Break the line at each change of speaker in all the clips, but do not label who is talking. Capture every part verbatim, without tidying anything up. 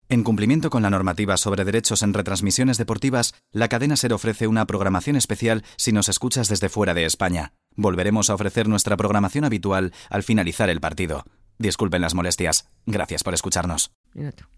En cumplimiento con la normativa sobre derechos en retransmisiones deportivas, la cadena SER ofrece una programación especial si nos escuchas desde fuera de España. Volveremos a ofrecer nuestra programación habitual al finalizar el partido. Disculpen las molestias. Gracias por escucharnos.
Mira tú.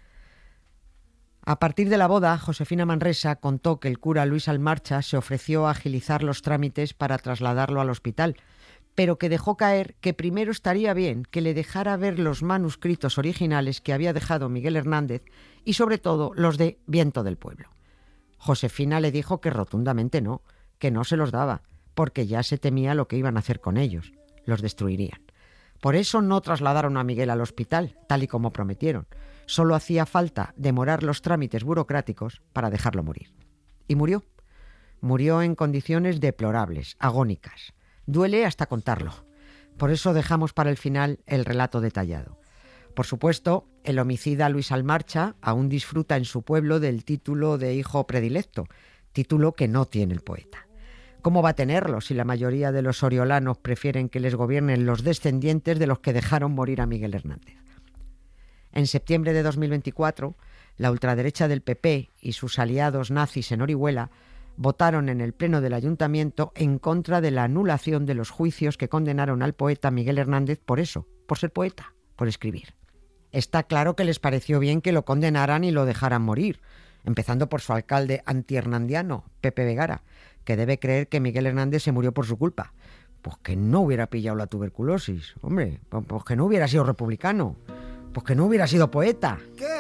A partir de la boda, Josefina Manresa contó que el cura Luis Almarcha se ofreció a agilizar los trámites para trasladarlo al hospital, pero que dejó caer que primero estaría bien que le dejara ver los manuscritos originales que había dejado Miguel Hernández y sobre todo los de Viento del Pueblo. Josefina le dijo que rotundamente no, que no se los daba, porque ya se temía lo que iban a hacer con ellos, los destruirían. Por eso no trasladaron a Miguel al hospital, tal y como prometieron. Solo hacía falta demorar los trámites burocráticos para dejarlo morir. Y murió. Murió en condiciones deplorables, agónicas. Duele hasta contarlo. Por eso dejamos para el final el relato detallado. Por supuesto, el homicida Luis Almarcha aún disfruta en su pueblo del título de hijo predilecto, título que no tiene el poeta. ¿Cómo va a tenerlo si la mayoría de los oriolanos prefieren que les gobiernen los descendientes de los que dejaron morir a Miguel Hernández? En septiembre de dos mil veinticuatro, la ultraderecha del P P y sus aliados nazis en Orihuela votaron en el pleno del ayuntamiento en contra de la anulación de los juicios que condenaron al poeta Miguel Hernández por eso, por ser poeta, por escribir. Está claro que les pareció bien que lo condenaran y lo dejaran morir, empezando por su alcalde antihernandiano, Pepe Vegara, que debe creer que Miguel Hernández se murió por su culpa. Pues que no hubiera pillado la tuberculosis, hombre, pues que no hubiera sido republicano, pues que no hubiera sido poeta. ¿Qué?